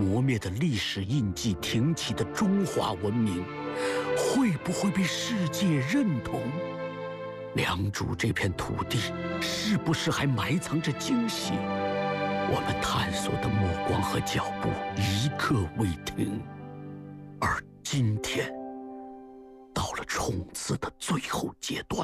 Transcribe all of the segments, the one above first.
磨灭的历史印记挺起的中华文明，会不会被世界认同？良渚这片土地是不是还埋藏着惊喜？我们探索的目光和脚步一刻未停，而今天到了冲刺的最后阶段。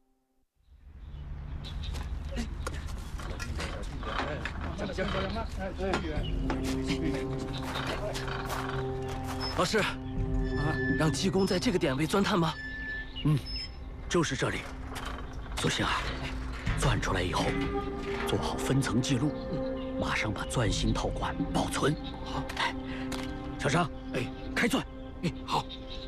老师，让技工在这个点位钻探吗？ 就是这里。苏醒啊，钻出来以后，做好分层记录，马上把钻芯套管保存。好，小张，开钻。 好。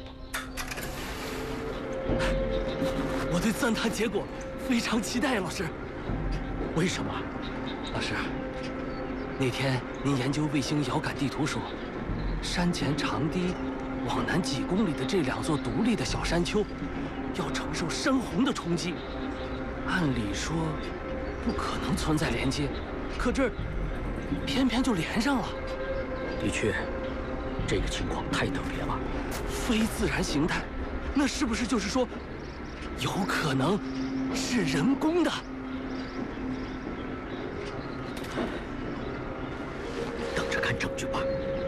我对钻探结果非常期待，老师。 为什么？ 老师，那天您研究卫星遥感地图说，山前长堤往南几公里的这2座独立的小山丘，要承受山洪的冲击。按理说不可能存在连接，可这儿偏偏就连上了。 的确，这个情况太特别了。 非自然形态，那是不是就是说，有可能是人工的？ 等着看证据吧。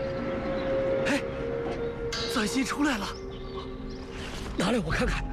钻芯出来了， 拿来我看看。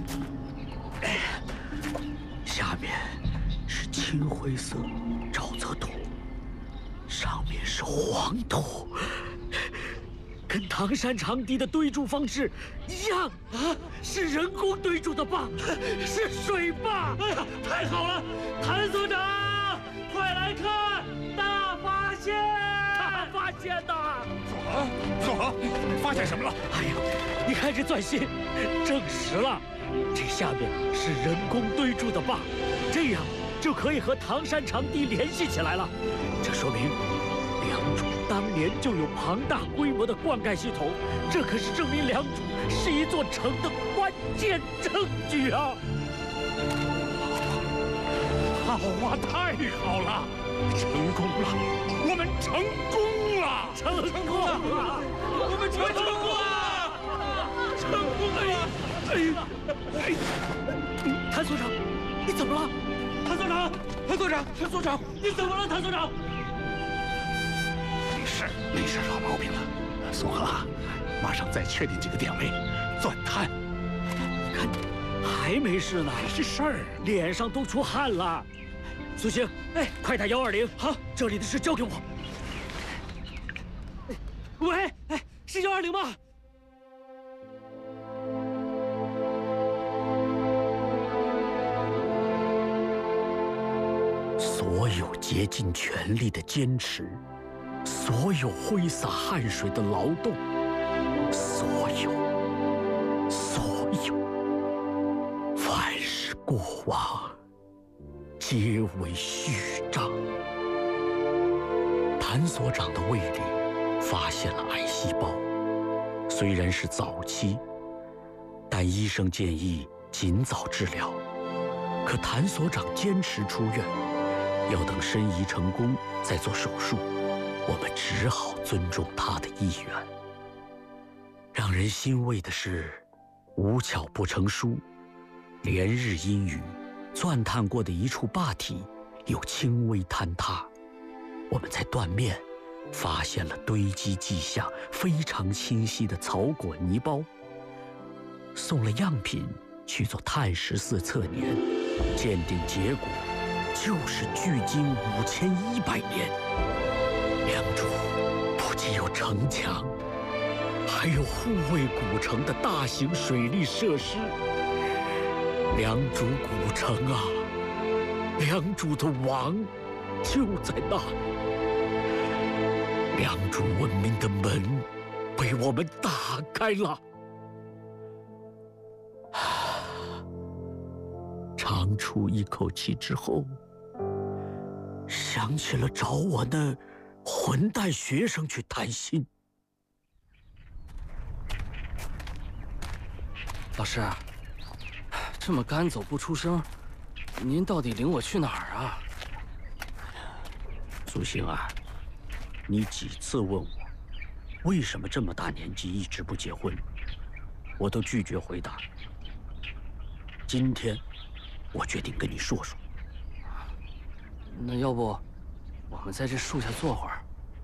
下面是青灰色沼泽土，上面是黄土，跟唐山长堤的堆筑方式一样啊！是人工堆筑的坝，是水坝！ 哎呀，太好了！谭所长，快来看，大发现！ 大发现呐！ 宋恒，发现什么了？ 哎呀，你看这钻芯，证实了，这下面是人工堆筑的坝，这样就可以和唐山长堤联系起来了。这说明良渚当年就有庞大规模的灌溉系统，这可是证明良渚是一座城的关键证据啊！ 好啊，太好了，成功了，我们成功了， 成功了， 我们成功了，成功了！ 谭所长，你怎么了？ 谭所长，谭所长，谭所长，你怎么了？谭所长， 没事，老毛病了。宋恒啊，马上再确定几个点位，钻探。 看，还没事呢， 没事儿， 脸上都出汗了。苏醒，快打120。好，这里的事交给我。 喂，是120吗？ 所有竭尽全力的坚持，所有挥洒汗水的劳动，所有，凡是过往，皆为虚张。谭所长的胃里发现了癌细胞，虽然是早期，但医生建议尽早治疗。可谭所长坚持出院，要等申遗成功再做手术，我们只好尊重他的意愿。让人欣慰的是，无巧不成书，连日阴雨，钻探过的一处坝体有轻微坍塌，我们在断面发现了堆积迹象非常清晰的草果泥包，送了样品去做碳14测年，鉴定结果就是距今5100年。良渚不仅有城墙，还有护卫古城的大型水利设施。良渚古城啊，良渚的王就在那里。良渚文明的门被我们打开了。长出一口气之后，想起了找我那混蛋学生去谈心。 老师，这么干走不出声，您到底领我去哪儿啊？ 苏醒啊，你几次问我为什么这么大年纪一直不结婚，我都拒绝回答。今天，我决定跟你说说。 那要不，我们在这树下坐会儿？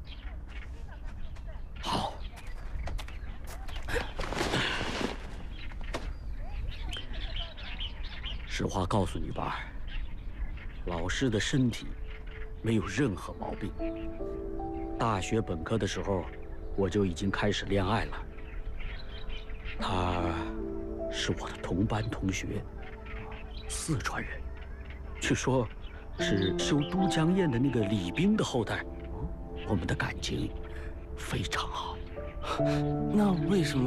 好。实话告诉你吧，老师的身体没有任何毛病。大学本科的时候，我就已经开始恋爱了。他是我的同班同学，四川人，据说是修都江堰的那个李冰的后代。我们的感情非常好。 那为什么？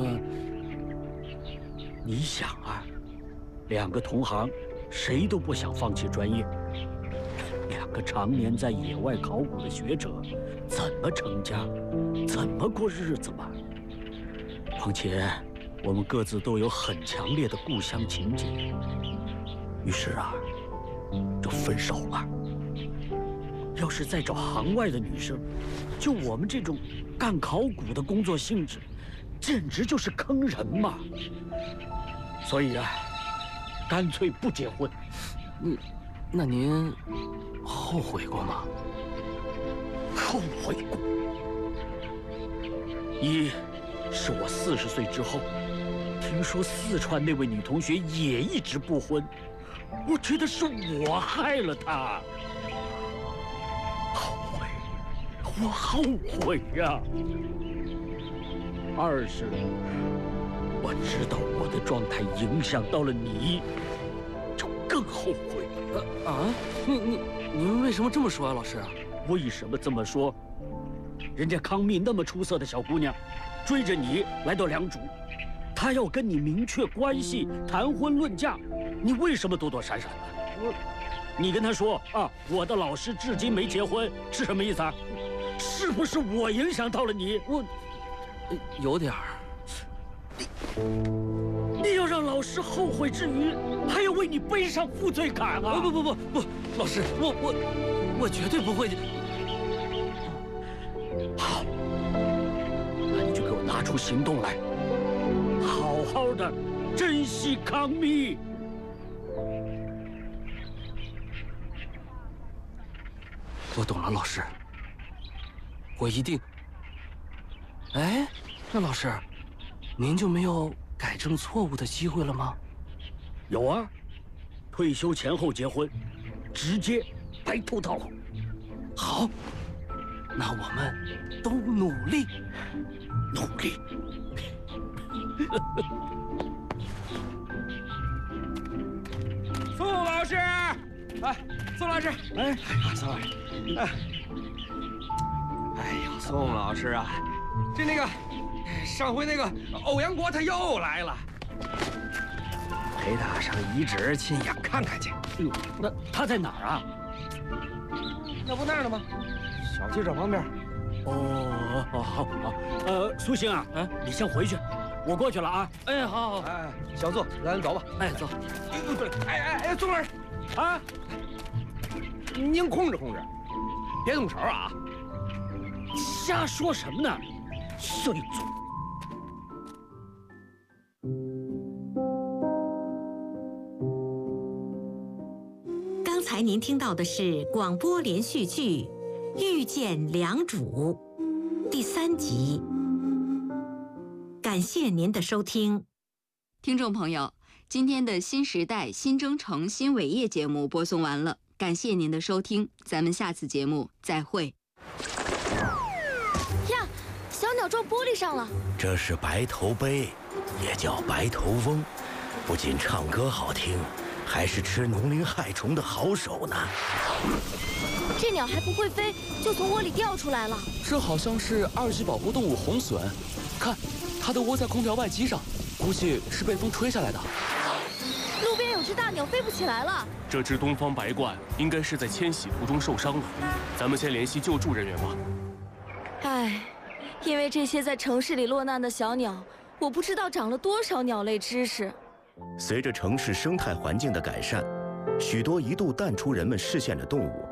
你想啊，两个同行，谁都不想放弃专业。两个常年在野外考古的学者，怎么成家，怎么过日子嘛？况且，我们各自都有很强烈的故乡情结，于是啊，就分手了。要是再找行外的女生，就我们这种干考古的工作性质，简直就是坑人嘛。所以啊，干脆不结婚。 那您后悔过吗？ 后悔过。一是我40岁之后，听说四川那位女同学也一直不婚，我觉得是我害了她。后悔，我后悔呀。二是我知道我的状态影响到了你，就更后悔。 您为什么这么说啊，老师？ 为什么这么说？人家康密那么出色的小姑娘，追着你来到良渚，她要跟你明确关系，谈婚论嫁，你为什么躲躲闪闪的？你跟她说啊，我的老师至今没结婚，是什么意思啊？是不是我影响到了你？ 有点儿。 你要让老师后悔之余，还要为你背上负罪感啊！ 不，老师，我绝对不会。 好，那你就给我拿出行动来，好好的珍惜康密。 我懂了，老师，我一定。哎，那老师，您就没有改正错误的机会了吗？ 有啊，退休前后结婚，直接白头到老。 好，那我们都努力， 努力。 宋老师，哎，宋老师，哎，宋老师，哎呀，宋老师啊，那个，上回那个欧阳国他又来了，陪他上遗址亲眼看看去。 哟，那他在哪儿啊？ 那不那儿呢吗？小汽车旁边。 哦，好，苏星啊，你先回去，我过去了啊。 哎，好。 哎，小宋，咱走吧。 哎，走。 哎，宋老师，啊，您控制控制，别动手啊！ 瞎说什么呢，碎嘴！ 刚才您听到的是广播连续剧《遇见良渚》第3集。感谢您的收听， 听众朋友，今天的新时代新征程新伟业节目播送完了，感谢您的收听，咱们下次节目再会。 呀，小鸟撞玻璃上了。 这是白头鹎，也叫白头翁，不仅唱歌好听，还是吃农林害虫的好手呢。 这鸟还不会飞，就从窝里掉出来了。 这好像是2级保护动物红隼，看，它都窝在空调外机上，估计是被风吹下来的。 路边有只大鸟飞不起来了。 这只东方白鹳应该是在迁徙途中受伤了，咱们先联系救助人员吧。 唉，因为这些在城市里落难的小鸟，我不知道长了多少鸟类知识。 随着城市生态环境的改善，许多一度淡出人们视线的动物